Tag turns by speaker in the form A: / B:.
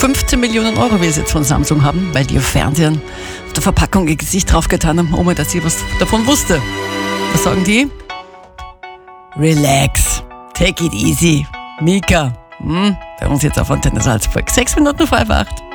A: 15 Millionen Euro will sie jetzt von Samsung haben, weil die ihr Fernsehen auf der Verpackung ihr Gesicht draufgetan haben, ohne dass sie was davon wusste. Was sagen die? Relax, take it easy. Mika, bei uns jetzt auf Antenne Salzburg. 6 Minuten vor 8.